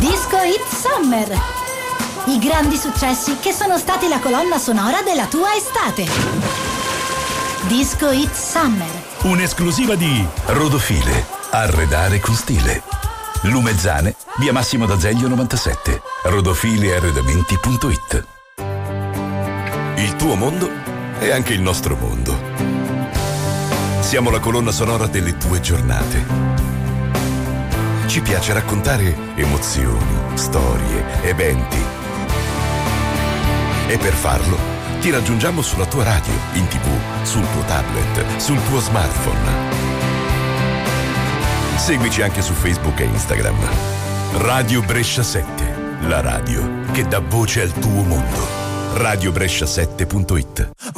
Disco Hit Summer. I grandi successi che sono stati la colonna sonora della tua estate. Disco Hit Summer. Un'esclusiva di Rodofile. Arredare con stile. Lumezzane, via Massimo d'Azeglio 97. rodofilearredamenti.it. Il tuo mondo è anche il nostro mondo. Siamo la colonna sonora delle tue giornate. Ci piace raccontare emozioni, storie, eventi. E per farlo ti raggiungiamo sulla tua radio, in TV, sul tuo tablet, sul tuo smartphone. Seguici anche su Facebook e Instagram. Radio Brescia 7, la radio che dà voce al tuo mondo. radiobrescia7.it